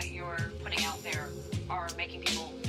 that you're putting out there are making people